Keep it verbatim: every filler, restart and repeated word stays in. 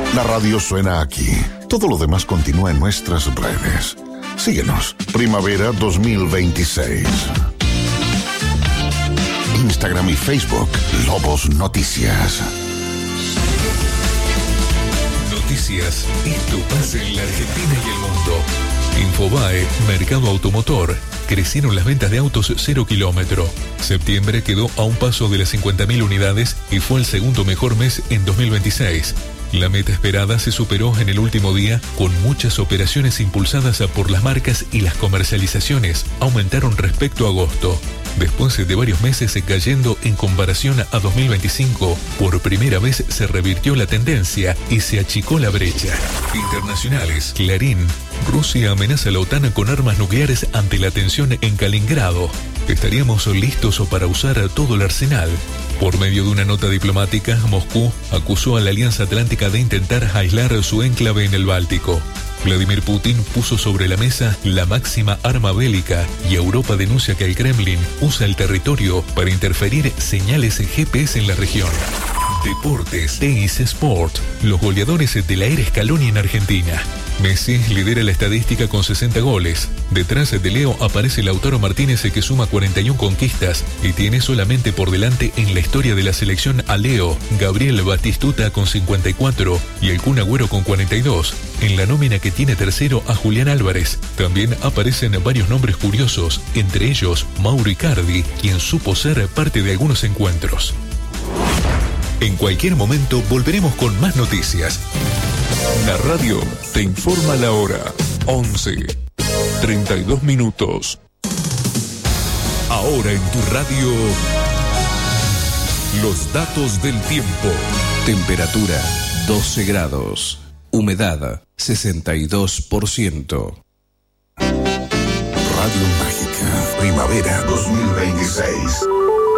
La radio suena aquí. Todo lo demás continúa en nuestras redes. Síguenos. Primavera dos mil veintiséis. Instagram y Facebook. Lobos Noticias. Noticias. Esto pasa en la Argentina y el mundo. Infobae, Mercado Automotor. Crecieron las ventas de autos cero kilómetro. Septiembre quedó a un paso de las cincuenta mil unidades y fue el segundo mejor mes en dos mil veintiséis. La meta esperada se superó en el último día, con muchas operaciones impulsadas por las marcas y las comercializaciones aumentaron respecto a agosto. Después de varios meses cayendo en comparación a dos mil veinticinco, por primera vez se revirtió la tendencia y se achicó la brecha. Internacionales. Clarín. Rusia amenaza a la OTAN con armas nucleares ante la tensión en Kaliningrado. Estaríamos listos para usar todo el arsenal. Por medio de una nota diplomática, Moscú acusó a la Alianza Atlántica de intentar aislar su enclave en el Báltico. Vladimir Putin puso sobre la mesa la máxima arma bélica y Europa denuncia que el Kremlin usa el territorio para interferir señales G P S en la región. Deportes. Teis Sport. Los goleadores de la era Scaloni en Argentina. Messi lidera la estadística con sesenta goles. Detrás de Leo aparece Lautaro Martínez, que suma cuarenta y una conquistas y tiene solamente por delante en la historia de la selección a Leo, Gabriel Batistuta con cincuenta y cuatro y el Kun Agüero con cuarenta y dos. En la nómina que tiene tercero a Julián Álvarez. También aparecen varios nombres curiosos, entre ellos Mauro Icardi, quien supo ser parte de algunos encuentros. En cualquier momento volveremos con más noticias. La radio te informa la hora. once, treinta y dos minutos. Ahora en tu radio, los datos del tiempo. Temperatura doce grados. Humedad sesenta y dos por ciento. Radio Mágica. Primavera dos mil veintiséis.